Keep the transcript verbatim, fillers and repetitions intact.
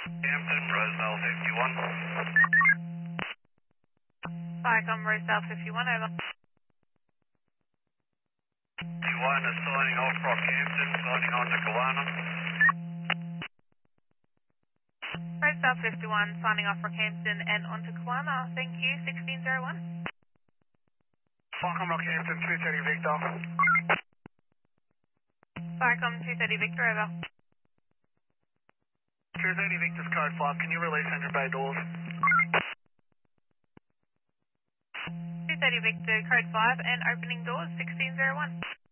Hampton, Rosedale fifty-one. Viacom, Rosedale fifty-one, over. fifty-one is signing off Rockhampton, signing on to Kawana. Rosedale fifty-one, signing off Rockhampton and on to Kawana. Thank you, sixteen oh one. Viacom, Rockhampton, two thirty Victor. Viacom, two thirty Victor, over. two thirty Victor's code five, can you release one hundred bay doors? two thirty Victor, code five, and opening doors, sixteen oh one.